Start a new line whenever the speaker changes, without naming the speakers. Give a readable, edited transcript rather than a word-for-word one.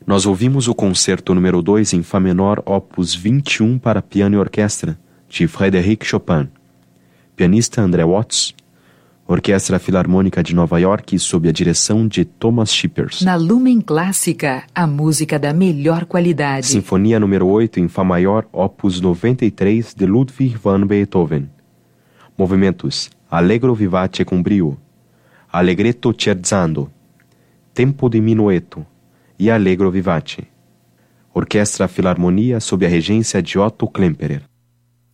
Nós ouvimos o concerto número 2 em Fá menor, opus 21 para piano e orquestra, de Frédéric Chopin. Pianista André Watts. Orquestra Filarmônica de Nova York, sob a direção de Thomas Shippers.
Na Lumen Clássica, a música da melhor qualidade.
Sinfonia número 8 em Fá maior, opus 93, de Ludwig van Beethoven. Movimentos Allegro vivace con brio, Allegretto scherzando, Tempo di minuetto e Allegro vivace. Orquestra Filarmonia sob a regência de Otto Klemperer.